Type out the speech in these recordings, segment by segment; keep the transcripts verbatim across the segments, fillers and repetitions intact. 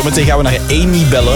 Zometeen gaan we naar Amy bellen.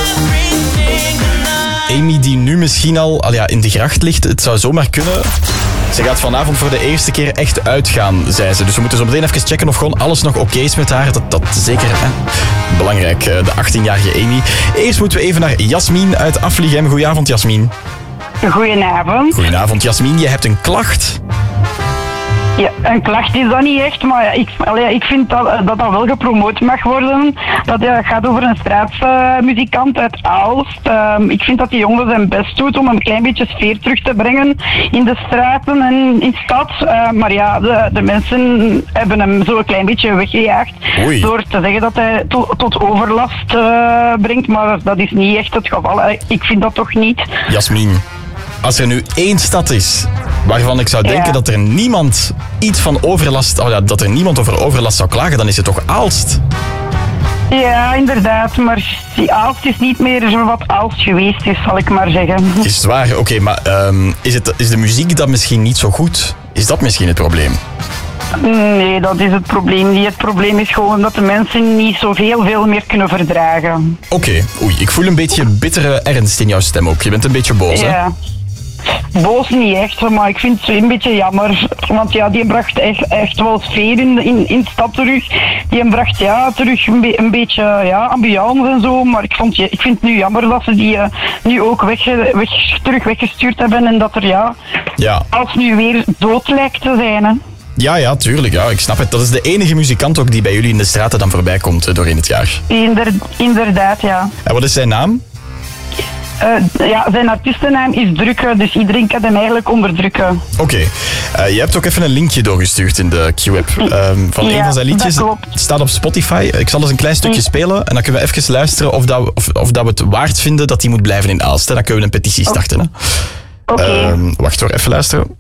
Amy die nu misschien al, al ja, in de gracht ligt. Het zou zomaar kunnen. Ze gaat vanavond voor de eerste keer echt uitgaan, zei ze. Dus we moeten zo meteen even checken of gewoon alles nog oké is met haar. Dat, dat zeker, hè? Belangrijk, de achttienjarige Amy. Eerst moeten we even naar Jasmin uit Afligem. Goedenavond, Jasmin. Goedenavond. Goedenavond, Jasmin. Je hebt een klacht. Ja, een klacht is dat niet echt, maar ik, allee, ik vind dat, dat dat wel gepromoot mag worden. Dat ja, gaat over een straatsmuzikant uit Aalst. Um, ik vind dat die jongen zijn best doet om een klein beetje sfeer terug te brengen in de straten en in de stad. Uh, maar ja, de, de mensen hebben hem zo een klein beetje weggejaagd. Oei. Door te zeggen dat hij to, tot overlast uh, brengt, maar dat is niet echt het geval. Ik vind dat toch niet. Jasmin, als er nu één stad is waarvan ik zou denken ja. dat er niemand iets van overlast, oh ja, dat er niemand over overlast zou klagen, dan is het toch Aalst? Ja, inderdaad, maar die Aalst is niet meer zo wat Aalst geweest is, zal ik maar zeggen. Is het waar? Oké, okay, maar um, is, het, is de muziek dan misschien niet zo goed? Is dat misschien het probleem? Nee, dat is het probleem niet. Het probleem is gewoon dat de mensen niet zoveel veel meer kunnen verdragen. Oké, okay. Oei, ik voel een beetje bittere ernst in jouw stem ook. Je bent een beetje boos, ja. hè? Boos niet echt, maar ik vind het een beetje jammer. Want ja, die bracht echt, echt wel sfeer in, in, in de stad terug. Die bracht ja, terug een, be, een beetje ja, ambiance en zo. Maar ik, vond, ik vind het nu jammer dat ze die uh, nu ook weg, weg, terug weggestuurd hebben. En dat er ja, ja. als nu weer dood lijkt te zijn. Hè. Ja, ja, tuurlijk. Ja, ik snap het. Dat is de enige muzikant ook die bij jullie in de straten dan voorbij komt doorheen het jaar. Inder, inderdaad, ja. En wat is zijn naam? Uh, ja, zijn artiestennaam is Drukke, dus iedereen kan hem eigenlijk onderdrukken. Oké. Okay. Uh, je hebt ook even een linkje doorgestuurd in de Q-app um, van ja, een van zijn liedjes. Dat klopt. Het staat op Spotify. Ik zal eens een klein stukje spelen en dan kunnen we even luisteren of, dat we, of, of dat we het waard vinden dat hij moet blijven in Aalst. Dan kunnen we een petitie starten. Hè. Oké. Okay. Um, wacht hoor, even luisteren.